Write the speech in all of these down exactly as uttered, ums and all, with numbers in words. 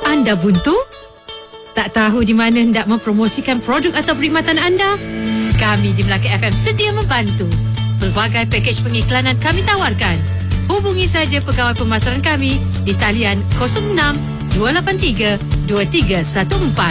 Anda buntu? Tak tahu di mana hendak mempromosikan produk atau perkhidmatan anda? Kami di Melaka F M sedia membantu. Pelbagai pakej pengiklanan kami tawarkan. Hubungi saja pegawai pemasaran kami di talian kosong enam dua lapan tiga dua tiga satu empat.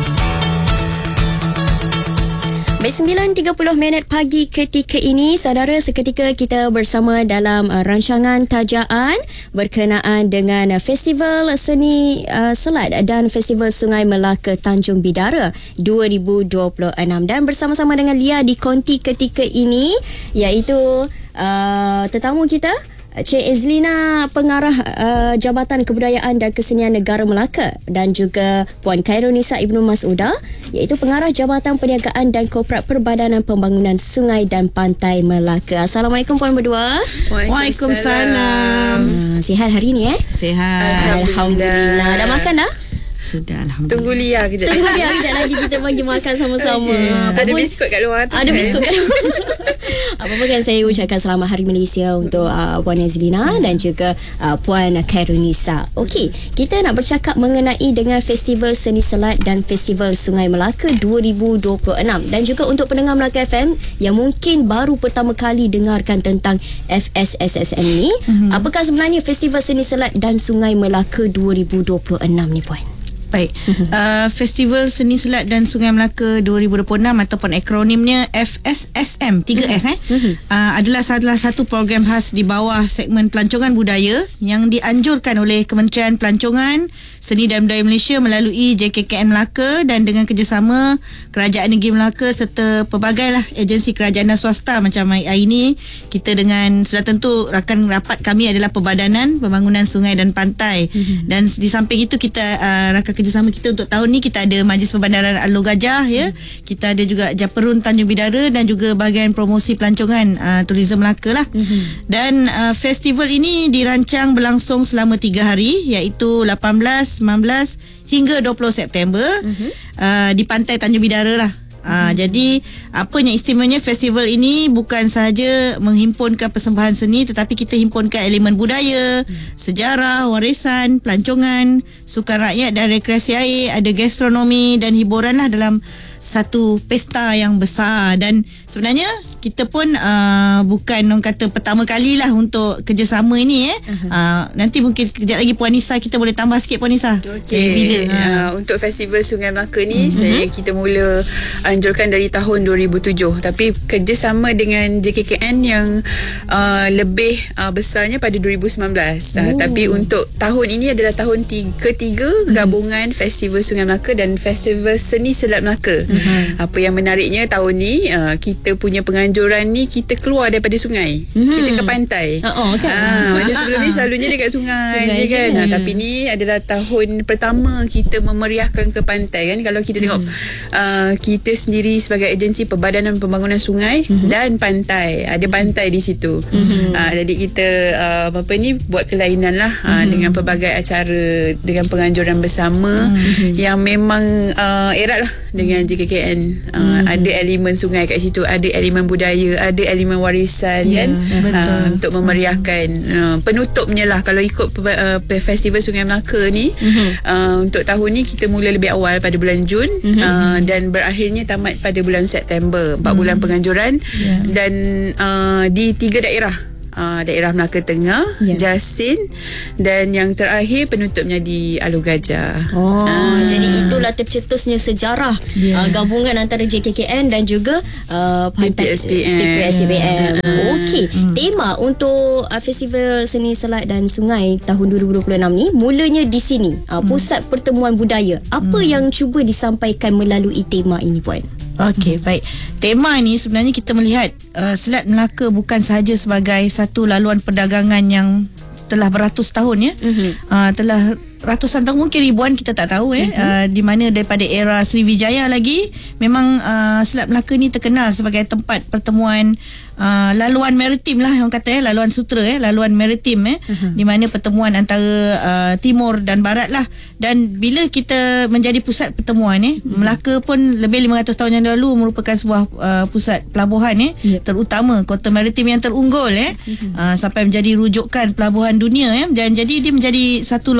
Baik, sembilan tiga puluh minit pagi ketika ini, saudara, seketika kita bersama dalam uh, rancangan tajaan berkenaan dengan uh, Festival Seni uh, Selat dan Festival Sungai Melaka Tanjung Bidara dua ribu dua puluh enam, dan bersama-sama dengan Lia di konti ketika ini, iaitu uh, tetamu kita Cik Ezlina, Pengarah uh, Jabatan Kebudayaan dan Kesenian Negara Melaka, dan juga Puan Khairunisa Ibnu Mas'udah, iaitu Pengarah Jabatan Perniagaan dan Korporat Perbadanan Pembangunan Sungai dan Pantai Melaka. Assalamualaikum puan berdua. Waalaikumsalam. Hmm, sihat hari ni eh? Sihat. Alhamdulillah. Dah makan dah? Sudah, Alhamdulillah. Tunggu Lia kejap. Tunggu Lia kejap lagi, kita bagi makan sama-sama. Okay. Ada biskut kat luar tu. Ada biskut kat luar. Apa-apa kan, saya ucapkan selamat Hari Malaysia untuk uh, Puan Ezlina dan juga uh, Puan Khairunisa. Okey, kita nak bercakap mengenai dengan Festival Seni Selat dan Festival Sungai Melaka dua ribu dua puluh enam, dan juga untuk pendengar Melaka F M yang mungkin baru pertama kali dengarkan tentang F S S S M ni, mm-hmm. apakah sebenarnya Festival Seni Selat dan Sungai Melaka dua ribu dua puluh enam ni, Puan? Baik, uh, Festival Seni Selat dan Sungai Melaka dua ribu dua puluh enam ataupun akronimnya F S S M, tiga S eh, uh, adalah salah satu program khas di bawah segmen pelancongan budaya yang dianjurkan oleh Kementerian Pelancongan, Seni dan Budaya Malaysia melalui J K K N Melaka dan dengan kerjasama Kerajaan Negeri Melaka serta pelbagai lah agensi kerajaan dan swasta. Macam hari ini kita dengan sudah tentu rakan rapat kami adalah Perbadanan Pembangunan Sungai dan Pantai, mm-hmm. dan di samping itu kita uh, rakan kerjasama kita untuk tahun ni, kita ada Majlis Perbandaran Alor Gajah, ya. Kita ada juga Japerun Tanjung Bidara dan juga bahagian promosi pelancongan uh, Tourism Melaka lah. Mm-hmm. Dan uh, festival ini dirancang berlangsung selama tiga hari, iaitu lapan belas, sembilan belas hingga dua puluh September, mm-hmm. uh, di Pantai Tanjung Bidara lah. Uh, hmm. Jadi apa yang istimewanya festival ini bukan sahaja menghimpunkan persembahan seni, tetapi kita himpunkan elemen budaya, hmm. sejarah, warisan, pelancongan, sukan rakyat dan rekreasi air, ada gastronomi dan hiburan lah dalam satu pesta yang besar. Dan sebenarnya kita pun uh, bukan orang kata pertama kali lah untuk kerjasama ini eh. Uh-huh. Uh, nanti mungkin kejap lagi Puan Nisa kita boleh tambah sikit, Puan Nisa. Okey. Bila uh, uh, untuk Festival Sungai Melaka ni, uh-huh. sebenarnya kita mula anjurkan dari tahun dua ribu tujuh, tapi kerjasama dengan J K K N yang uh, lebih uh, besarnya pada dua ribu sembilan belas. Uh, tapi untuk tahun ini adalah tahun tiga, ketiga uh-huh. gabungan Festival Sungai Melaka dan Festival Seni Selat Melaka. Uh-huh. Apa yang menariknya tahun ni, uh, kita punya penganjuran ni kita keluar daripada sungai, uh-huh. kita ke pantai. Uh-oh, kan? uh, macam sebelum ni selalunya dekat sungai, sungai je kan, uh, tapi ni adalah tahun pertama kita memeriahkan ke pantai kan. Kalau kita tengok uh, kita sendiri sebagai agensi Perbadanan Pembangunan Sungai uh-huh. dan Pantai, ada pantai di situ. uh-huh. uh, jadi kita uh, apa ni buat kelainan lah uh, uh-huh. dengan pelbagai acara, dengan penganjuran bersama uh-huh. yang memang uh, erat lah dengan J K K N. uh, hmm. Ada elemen sungai kat situ, ada elemen budaya, ada elemen warisan, yeah, kan, uh, untuk memeriahkan uh, penutupnya lah. Kalau ikut uh, Festival Sungai Melaka ni, hmm. uh, untuk tahun ni kita mula lebih awal pada bulan Jun, hmm. uh, dan berakhirnya tamat pada bulan September. Empat hmm. bulan penganjuran, yeah. dan uh, di tiga daerah, Uh, daerah Melaka Tengah, yeah. Jasin, dan yang terakhir penutupnya di Alor Gajah. Oh, uh. jadi itulah tercetusnya sejarah, yeah. uh, gabungan antara J K K N dan juga uh, Pantai P P S B M. P P S B M. Uh. Okey, hmm. tema untuk uh, Festival Seni Selat dan Sungai tahun dua ribu dua puluh enam ni mulanya di sini, uh, pusat hmm. pertemuan budaya. Apa hmm. yang cuba disampaikan melalui tema ini, Puan? Okey, hmm. baik. Tema ini sebenarnya kita melihat uh, Selat Melaka bukan sahaja sebagai satu laluan perdagangan yang telah beratus tahun, ya. Mm-hmm. Uh, telah ratusan tahun, mungkin ribuan, kita tak tahu eh. Mm-hmm. Uh, di mana daripada era Sriwijaya lagi memang uh, Selat Melaka ni terkenal sebagai tempat pertemuan uh, laluan maritim lah, orang kata eh, laluan sutera eh, laluan maritim eh, uh-huh. di mana pertemuan antara uh, timur dan barat lah. Dan bila kita menjadi pusat pertemuan eh, uh-huh. Melaka pun lebih lima ratus tahun yang lalu merupakan sebuah uh, pusat pelabuhan eh, yep. terutama kota maritim yang terunggul eh, uh-huh. uh, sampai menjadi rujukan pelabuhan dunia eh, dan jadi dia menjadi satu lokasi di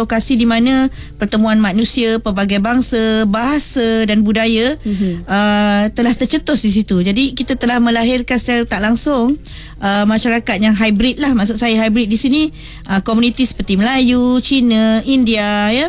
mana pertemuan manusia, pelbagai bangsa, bahasa dan budaya mm-hmm. uh, telah tercetus di situ. Jadi kita telah melahirkan secara tak langsung uh, masyarakat yang hybrid lah. Maksud saya hybrid di sini uh, komuniti seperti Melayu, Cina, India, ya.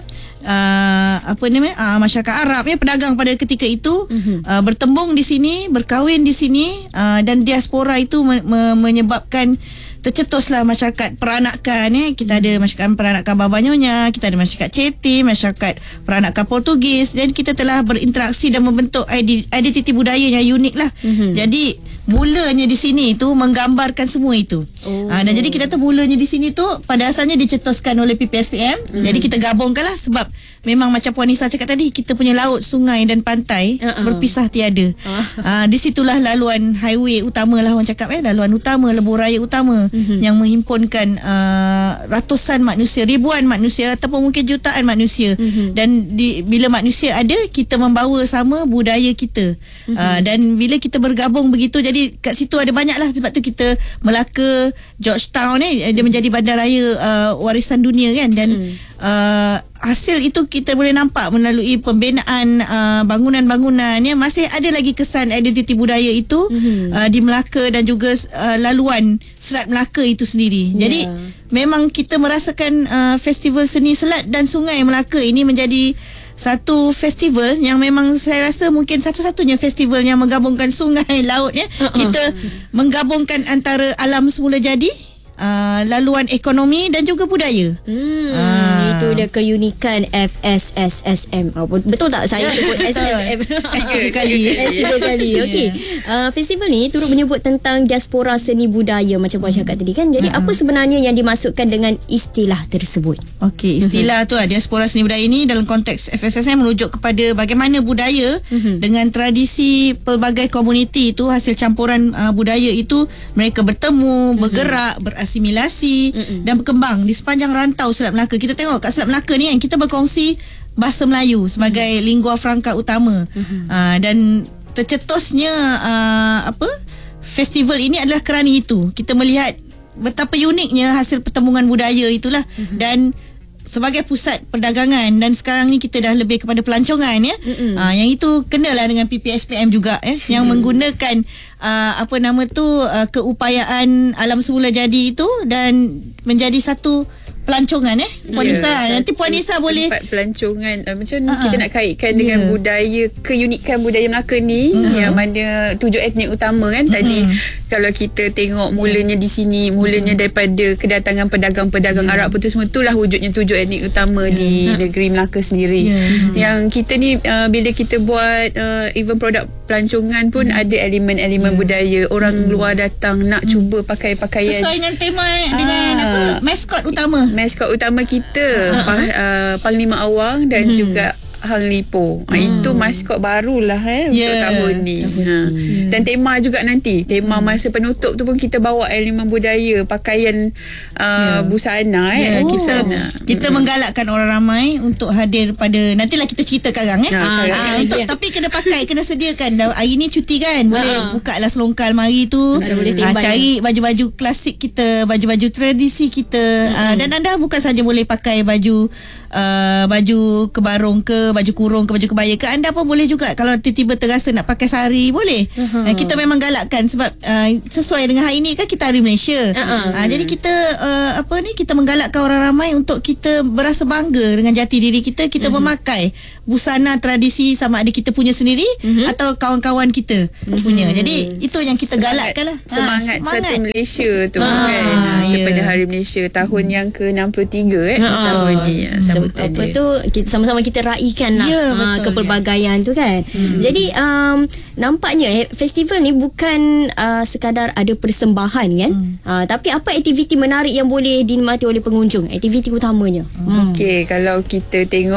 Uh, apa namanya uh, masyarakat Arab ya, pedagang pada ketika itu mm-hmm. uh, bertembung di sini, berkahwin di sini, uh, dan diaspora itu me- me- menyebabkan tercetuslah masyarakat peranakan ya. Kita ada masyarakat peranakan Baba Nyonya, kita ada masyarakat Ceti, masyarakat peranakan Portugis, dan kita telah berinteraksi dan membentuk identiti budaya yang unik lah. Mm-hmm. Jadi mulanya di sini tu menggambarkan semua itu. Oh. Ha, dan jadi kita tu mulanya di sini tu pada asalnya dicetuskan oleh P P S P M. Mm-hmm. Jadi kita gabungkanlah sebab memang macam Puan Nisa cakap tadi, kita punya laut, sungai dan pantai uh-uh. berpisah tiada. Uh. Ha, di situlah laluan highway utama lah orang cakap eh, laluan utama, lebuh raya utama mm-hmm. yang menghimpunkan uh, ratusan manusia, ribuan manusia ataupun mungkin jutaan manusia. Mm-hmm. Dan di, bila manusia ada, kita membawa sama budaya kita. Mm-hmm. Uh, dan bila kita bergabung begitu, jadi kat situ ada banyak lah. Sebab tu kita Melaka, Georgetown ni eh, dia menjadi bandaraya uh, warisan dunia kan. Dan mm. uh, hasil itu kita boleh nampak melalui pembinaan uh, bangunan-bangunan ya, masih ada lagi kesan identiti budaya itu mm-hmm. uh, di Melaka dan juga uh, laluan Selat Melaka itu sendiri. Yeah. Jadi memang kita merasakan uh, festival seni selat dan sungai Melaka ini menjadi satu festival yang memang saya rasa mungkin satu-satunya festival yang menggabungkan sungai, laut ya. Uh-uh. Kita menggabungkan antara alam semula jadi, Uh, laluan ekonomi dan juga budaya. Hmm, uh. Itu dia keunikan F S S S M. Oh, betul tak saya sebut S S S M? S tiga kali. S tiga kali. Okey. Uh, festival ni turut menyebut tentang diaspora seni budaya macam Puan cakap tadi kan. Jadi uh-huh. apa sebenarnya yang dimaksudkan dengan istilah tersebut? Okey, istilah uh-huh. tu diaspora seni budaya ini dalam konteks F S S M merujuk kepada bagaimana budaya uh-huh. dengan tradisi pelbagai komuniti itu, hasil campuran uh, budaya itu, mereka bertemu, uh-huh. bergerak, ber asimilasi Mm-mm. dan berkembang di sepanjang rantau Selat Melaka. Kita tengok kat Selat Melaka ni kan, kita berkongsi bahasa Melayu sebagai mm-hmm. lingua franca utama. Mm-hmm. Uh, dan tercetusnya uh, apa festival ini adalah kerana itu. Kita melihat betapa uniknya hasil pertembungan budaya itulah. Mm-hmm. Dan sebagai pusat perdagangan, dan sekarang ni kita dah lebih kepada pelancongan ya. Uh, yang itu kenalah dengan P P S P M juga eh, mm-hmm. yang menggunakan uh, apa nama tu uh, keupayaan alam semula jadi itu dan menjadi satu pelancongan eh Puan yeah, Nisa. Nanti Puan Nisa boleh tempat pelancongan uh, macam uh-huh. kita nak kaitkan dengan yeah. budaya, keunikan budaya Melaka ni uh-huh. yang mana tujuh etnik utama kan. Uh-huh. Tadi kalau kita tengok mulanya di sini, mulanya uh-huh. daripada kedatangan pedagang-pedagang yeah. Arab pun tu semua, itulah wujudnya tujuh etnik utama yeah. di uh-huh. negeri Melaka sendiri. Yeah. Uh-huh. Yang kita ni uh, bila kita buat uh, even produk pelancongan pun uh-huh. ada elemen-elemen yeah. budaya. Orang uh-huh. luar datang nak uh-huh. cuba pakai pakaian sesuai dengan tema uh, dengan apa maskot utama. Maskot utama kita uh-huh. pah, uh, Panglima Awang dan hmm. juga Hang Lipo. Hmm. Itu maskot barulah eh yeah. untuk tahun ni. Tahun ha. yeah. Dan tema juga nanti, tema hmm. masa penutup tu pun kita bawa elemen budaya, pakaian uh, yeah. busana eh. Yeah. Oh. Kita, kita hmm. menggalakkan orang ramai untuk hadir pada, nantilah kita cerita sekarang eh. Ha, ha, ha, untuk, yeah. Tapi kena pakai, kena sediakan. Hari ni cuti kan, boleh ha. buka lah selongkar mari tu. Ha, cari baju-baju klasik kita, baju-baju tradisi kita. Hmm. Ha, dan anda bukan saja boleh pakai baju uh, baju kebarong ke, baju kurung ke, baju kebaya ke, anda pun boleh juga kalau tiba-tiba terasa nak pakai sari boleh. Uh-huh. Uh, kita memang galakkan sebab uh, sesuai dengan hari ni kan kita Hari Malaysia. Uh-huh. Uh, jadi kita uh, apa ni kita menggalakkan orang ramai untuk kita berasa bangga dengan jati diri kita. Kita uh-huh. memakai busana tradisi sama ada kita punya sendiri uh-huh. atau kawan-kawan kita uh-huh. punya. Jadi itu yang kita semangat, galakkan lah. Semangat, ha, semangat satu Malaysia tu uh, kan. Yeah. Sepada Hari Malaysia tahun yang ke enam puluh tiga eh uh-huh. tahun ni sambutan apa dia. tu kita sama-sama kita raikan lah ya, ha, kepelbagaian ya. tu kan. Hmm. Jadi um, nampaknya eh, festival ni bukan uh, sekadar ada persembahan kan. Hmm. Uh, tapi apa aktiviti menarik yang boleh dinikmati oleh pengunjung? Aktiviti utamanya. Hmm. Okey, kalau kita tengok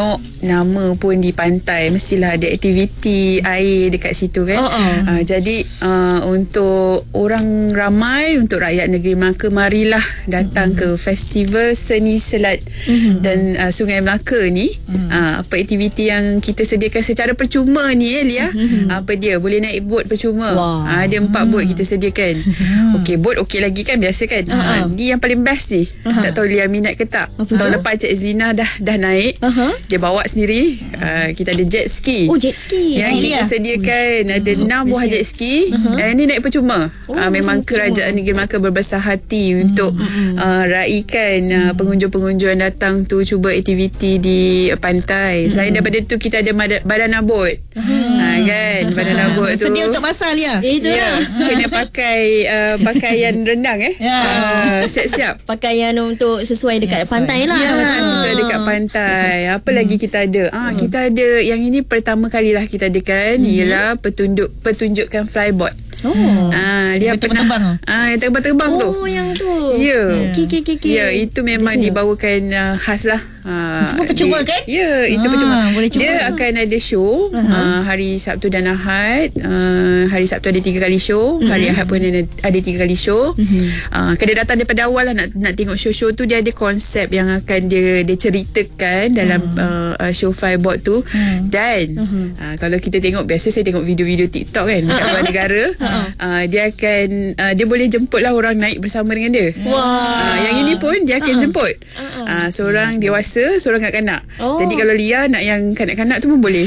nama pun di pantai, mestilah ada aktiviti air dekat situ kan. Uh-uh. Uh, jadi uh, untuk orang ramai, untuk rakyat negeri Melaka, marilah datang uh-huh. ke Festival Seni Selat uh-huh. dan uh, Sungai Melaka ni. Uh-huh. Uh, apa aktiviti yang kita sediakan secara percuma ni eh, Lia. Uh-huh. Apa dia? Boleh naik bot percuma. Wow. Uh, ada empat uh-huh. bot kita sediakan. Uh-huh. Okey, bot okey lagi kan, biasa kan. Uh-huh. Uh, ni yang paling best ni. Uh-huh. Tak tahu Lia minat ke tak. Apa tahun tu? Lepas Cik Zlina dah dah naik. Uh-huh. Dia bawa sendiri. Uh, kita ada jet ski. Oh, jet ski. Yang kita Lia. sediakan uh-huh. ada enam buah jet ski. Uh-huh. Uh, ni naik percuma. Oh, uh, memang kerajaan negeri Melaka berbesar hati uh-huh. untuk uh, raikan uh, pengunjung-pengunjung yang datang tu cuba aktiviti di pantai. Selain uh-huh. daripada tu, kita ada mad- badan abot. Uh-huh. Uh, kan badan abot tu sedia untuk pasal ya. Itu ya, kena pakai uh, pakaian renang eh. Ya. Uh, siap-siap. Pakaian untuk sesuai dekat ya, pantai lah. Ya, sesuai dekat pantai. Apa hmm. lagi kita ada? Ah, hmm. kita ada yang ini pertama kalilah kita adakan hmm. ialah petunjuk pertunjukan flyboard. Oh. Ah, dia pernah terbang. Ah, yang terbang-terbang oh, tu. Oh, yang tu. Ya. Okey, okey, okey. Ya, itu memang dibawakan uh, khas lah. Uh, itu percuma kan? Ya, itu ah, percuma. Dia akan ada show uh-huh. uh, hari Sabtu dan Ahad. Uh, hari Sabtu ada tiga kali show. Uh-huh. Hari Ahad pun ada, ada tiga kali show. Uh-huh. Uh, kena datang daripada awal lah nak, nak tengok show-show tu. Dia ada konsep yang akan dia, dia ceritakan dalam uh-huh. uh, show flyboard tu. Uh-huh. Dan uh-huh. uh, kalau kita tengok, biasa saya tengok video-video TikTok kan dekat luar uh-huh. negara. Uh-huh. Uh, dia akan uh, dia boleh jemput lah orang naik bersama dengan dia. Wow. Uh, yang ini pun dia akan uh-huh. jemput. Uh-huh. Uh, seorang dewasa, seorang kanak-kanak. Oh. Jadi kalau Lia nak yang kanak-kanak tu pun boleh.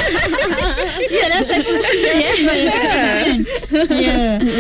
Yalah, saya pun ya. Ya.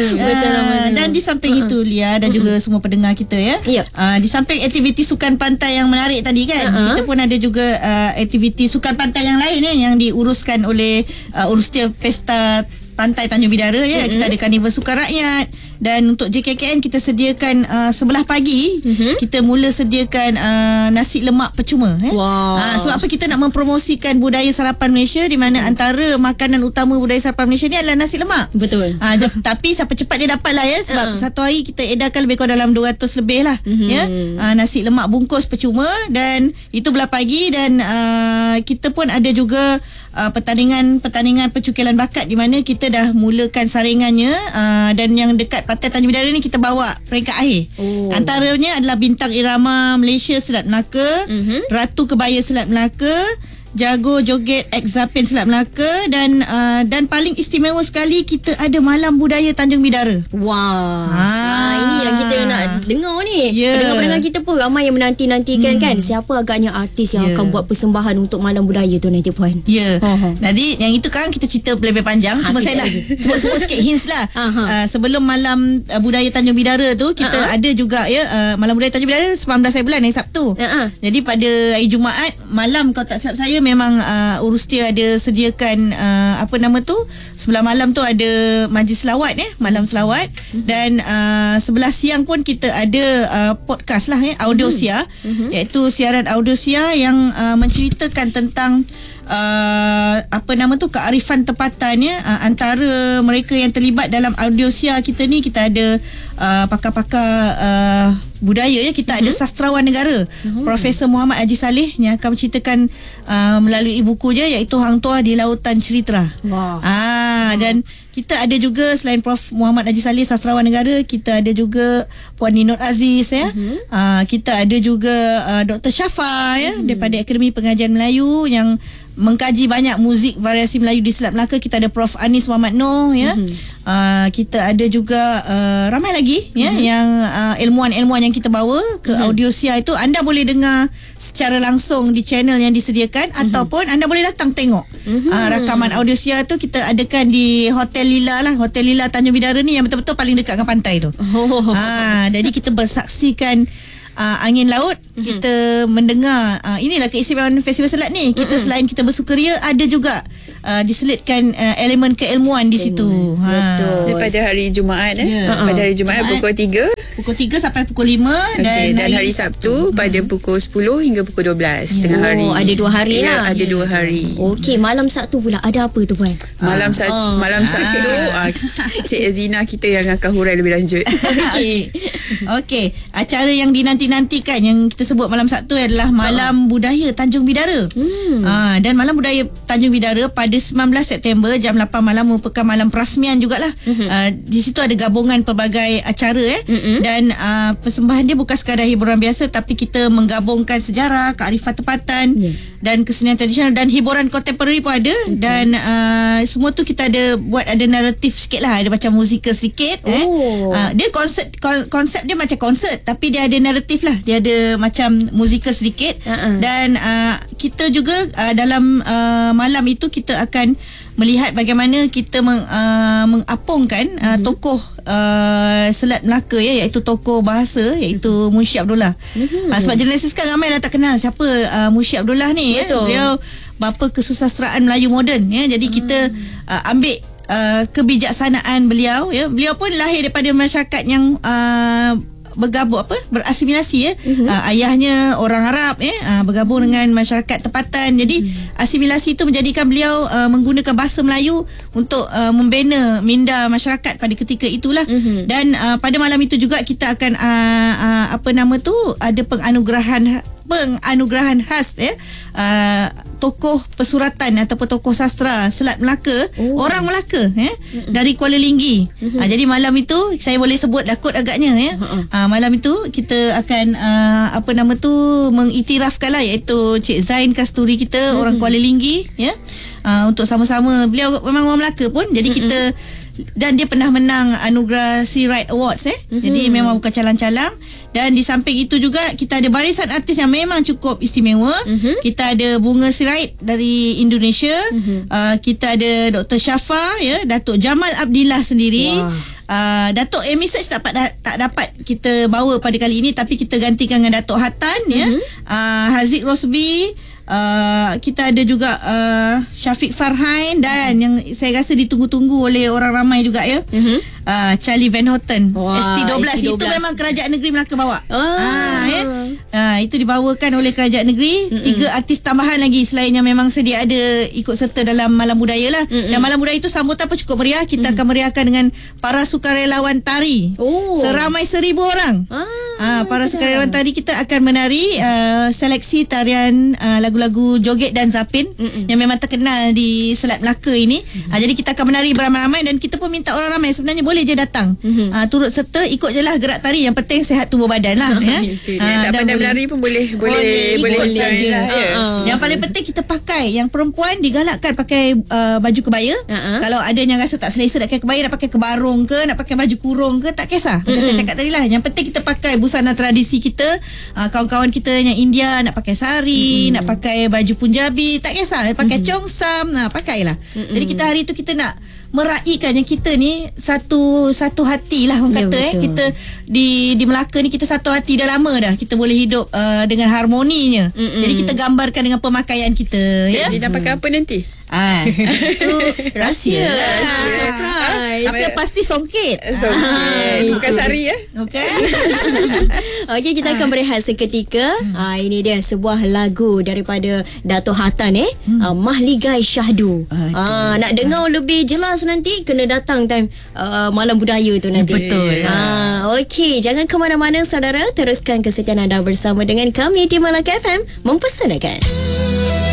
Dan di samping uh-huh. itu Lia dan juga uh-huh. semua pendengar kita ya. Yep. Uh, di samping aktiviti sukan pantai yang menarik tadi kan, uh-huh. kita pun ada juga uh, aktiviti sukan pantai yang lain ya, yang diuruskan oleh uh, Urustia Pesta Pantai Tanjung Bidara ya. Mm-hmm. Kita ada karnival sukan rakyat. Dan untuk J K K N kita sediakan uh, sebelah pagi mm-hmm. kita mula sediakan uh, nasi lemak percuma eh. Wow. Uh, sebab apa kita nak mempromosikan budaya sarapan Malaysia, di mana antara makanan utama budaya sarapan Malaysia ni adalah nasi lemak. Betul. Uh, tapi siapa cepat dia dapat lah ya, sebab uh-huh. satu hari kita edarkan lebih kurang dalam dua ratus lebih lah mm-hmm. ya. Uh, nasi lemak bungkus percuma, dan itu belah pagi. Dan uh, kita pun ada juga Uh, pertandingan-pertandingan pencukilan bakat, di mana kita dah mulakan saringannya, uh, dan yang dekat Pantai Tanjung Bidara ni kita bawa peringkat akhir. Oh. Antaranya adalah Bintang Irama Malaysia Selat Melaka, mm-hmm. Ratu Kebaya Selat Melaka, Jago Joget Exapin Selat Melaka, dan uh, dan paling istimewa sekali kita ada Malam Budaya Tanjung Bidara. Wah. Ha. Ha, ini yang kita nak dengar ni. Yeah. Pendengar-pendengar kita pun ramai yang menanti-nantikan hmm. kan, siapa agaknya artis yang yeah. akan buat persembahan untuk Malam Budaya tu nanti puan. Ya. Yeah. Uh-huh. Jadi yang itu kan kita cerita lebih panjang. Ha, cuma saya nak sebut-sebut sikit hints lah. Uh-huh. Uh, sebelum Malam uh, Budaya Tanjung Bidara tu kita uh-huh. ada juga ya uh, Malam Budaya Tanjung Bidara sembilan belas hari bulan hari Sabtu. Uh-huh. Jadi pada hari Jumaat malam, kalau tak silap saya, memang uh, Urustia ada sediakan uh, apa nama tu, sebelah malam tu ada majlis selawat eh, malam selawat. Mm-hmm. Dan uh, sebelah siang pun kita ada uh, podcast lah eh, Audiosia, mm-hmm. iaitu siaran Audiosia yang uh, menceritakan tentang Uh, apa nama tu, kearifan tempatan ya. Uh, antara mereka yang terlibat dalam Audiosia kita ni, kita ada uh, pakar-pakar uh, budaya ya. Kita uh-huh. ada sastrawan negara, uh-huh. Profesor Muhammad Haji Saleh, yang akan menceritakan uh, melalui buku dia, iaitu Hang Tuah di Lautan Cerita. Wow. Ah, dan kita ada juga selain Prof Muhammad Haji Saleh, sastrawan negara, kita ada juga Puan Ninot Aziz ya. Uh-huh. Uh, kita ada juga uh, Doktor Syafa ya, uh-huh. daripada Akademi Pengajian Melayu, yang mengkaji banyak muzik variasi Melayu di Selat Melaka. Kita ada Prof Anis Muhammad Noor ya. Mm-hmm. Uh, kita ada juga uh, ramai lagi ya, mm-hmm. yang uh, ilmuwan-ilmuwan yang kita bawa ke mm-hmm. Audiosia itu. Anda boleh dengar secara langsung di channel yang disediakan, mm-hmm. ataupun anda boleh datang tengok mm-hmm. uh, rakaman Audiosia tu. Kita adakan di Hotel Lila lah, Hotel Lila Tanjung Bidara ni, yang betul-betul paling dekat dengan pantai tu. Oh. Uh, jadi kita bersaksikan Uh, angin laut, mm-hmm. kita mendengar uh, inilah keistimewaan Festival Selat ni. Kita mm-hmm. selain kita bersukaria, ada juga uh, diselitkan uh, elemen keilmuan di situ. Ha. Betul. Daripada hari Jumaat eh. Yeah. Pada hari Jumaat pukul tiga. Pukul tiga sampai pukul lima. Okay. Dan, dan hari, hari Sabtu Sabtu hmm. pada pukul sepuluh hingga pukul dua belas yeah. tengah hari. Oh, ada dua hari ya, lah. Ada dua hari. Okey, malam Sabtu pula ada apa tu puan? Malam Sabtu, oh. malam Sabtu ah. uh, Cik Azina kita yang akan hurai lebih lanjut. Okay. Okey, acara yang dinanti-nantikan yang kita sebut malam Sabtu adalah Malam Budaya Tanjung Bidara. Hmm. Uh, dan Malam Budaya Tanjung Bidara pada sembilan belas September jam lapan malam merupakan malam perasmian jugalah. Hmm. Uh, di situ ada gabungan pelbagai acara eh. Hmm. Dan uh, persembahan dia bukan sekadar hiburan biasa, tapi kita menggabungkan sejarah, kearifan tempatan, yeah, dan kesenian tradisional dan hiburan kontemporari pun ada. Okay. Dan uh, semua tu kita ada buat ada naratif sikit lah, ada macam musikal sikit. Oh. Eh. Uh, dia konsep kon, konsep dia macam konsert, tapi dia ada naratif lah, dia ada macam musikal sedikit. Uh-uh. Dan uh, kita juga uh, dalam uh, malam itu kita akan melihat bagaimana kita meng, uh, mengapungkan uh, mm-hmm. tokoh uh, Selat Melaka ya, iaitu tokoh bahasa iaitu mm-hmm. Munshi Abdullah. Mm-hmm. Uh, sebab generasi sekarang ramai dah tak kenal siapa uh, Munshi Abdullah ni. Betul. Ya. Beliau bapa kesusasteraan Melayu moden ya. Jadi mm. kita uh, ambil uh, kebijaksanaan beliau ya. Beliau pun lahir daripada masyarakat yang uh, bergabung apa berasimilasi ya. Uh-huh. Uh, ayahnya orang Arab ya, uh, bergabung dengan masyarakat tempatan. Jadi uh-huh. asimilasi itu menjadikan beliau uh, menggunakan bahasa Melayu untuk uh, membina minda masyarakat pada ketika itulah. Uh-huh. Dan uh, pada malam itu juga kita akan uh, uh, apa nama tu ada penganugerahan penganugerahan khas ya, uh, tokoh pesuratan ataupun tokoh sastra Selat Melaka, oh. orang Melaka ya, mm-hmm. dari Kuala Linggi. Mm-hmm. Uh, jadi malam itu saya boleh sebut dakut agaknya ya. Uh-uh. Uh, malam itu kita akan uh, apa nama tu mengiktirafkanlah, iaitu Cik Zain Kasturi kita, mm-hmm. orang Kuala Linggi ya. Uh, untuk sama-sama, beliau memang orang Melaka pun, jadi mm-hmm. kita, dan dia pernah menang anugerah Sea Right Awards eh. Mm-hmm. Jadi memang bukan calang-calang. Dan di samping itu juga kita ada barisan artis yang memang cukup istimewa. Mm-hmm. Kita ada Bunga Sirait dari Indonesia. Mm-hmm. Uh, kita ada Doktor Syafa ya, Datuk Jamal Abdillah sendiri. Wow. Uh, Datuk Amy Search tak dapat tak dapat kita bawa pada kali ini, tapi kita gantikan dengan Datuk Hatan. Mm-hmm. ya. Uh, Haziq Rosbi. Uh, kita ada juga uh, Syafiq Farhain dan mm-hmm. yang saya rasa ditunggu-tunggu oleh orang ramai juga ya. Mm-hmm. uh, Charlie Van Houten. Wah, S T twelve. S T twelve itu memang Kerajaan Negeri Melaka bawa. Oh. uh, ya. uh, Itu dibawakan oleh Kerajaan Negeri. Mm-hmm. Tiga artis tambahan lagi selain yang memang sedia ada ikut serta dalam Malam Budaya lah. Mm-hmm. Dan Malam Budaya itu sambutan pun cukup meriah. Kita mm-hmm. akan meriahkan dengan para sukarelawan tari. Oh. Seramai seribu orang. Ah, uh, Para sukarelawan tari kita akan menari uh, seleksi tarian uh, lagu-lagu joget dan zapin Mm-mm. yang memang terkenal di Selat Melaka ini. Mm-hmm. Uh, jadi kita akan menari beramai-ramai, dan kita pun minta orang ramai sebenarnya boleh je datang. Mm-hmm. Uh, turut serta, ikut je lah gerak tari, yang penting sihat tubuh badan lah. ya. uh, tak pandai menari pun boleh boleh boleh, boleh je. Lah, ya. uh-uh. Yang paling penting kita pakai, yang perempuan digalakkan pakai uh, baju kebaya. uh-uh. Kalau ada yang rasa tak selesa nak pakai kebaya, nak pakai kebarung ke, nak pakai baju kurung ke, tak kisah. Macam mm-hmm. saya cakap tadi lah, yang penting kita pakai busana tradisi kita. uh, Kawan-kawan kita yang India nak pakai sari, mm-hmm. nak pakai baju Punjabi, tak kisah, pakai mm-hmm. chongsam, nah pakailah. Mm-hmm. Jadi kita hari tu kita nak meraihkan yang kita ni satu satu hati lah orang ya, kata. eh kita di di Melaka ni kita satu hati dah lama dah, kita boleh hidup uh, dengan harmoninya. Mm-mm. Jadi kita gambarkan dengan pemakaian kita. Cik Zina ya? pakai apa nanti? Ah, itu rahsia. Surprise. Tapi pasti songket. Songket. Ah, bukan sari ya. Okey. Okey, kita akan berehat seketika. Hmm. Ah, ini dia sebuah lagu daripada Dato' Hatan eh. Hmm. Ah, Mahligai Syahdu. Ah, nak dengar lebih jelas nanti kena datang time uh, Malam Budaya tu nanti. Betul. Ah, okey, jangan ke mana-mana saudara, teruskan kesetiaan anda bersama dengan kami di Melaka F M Mempersanakan.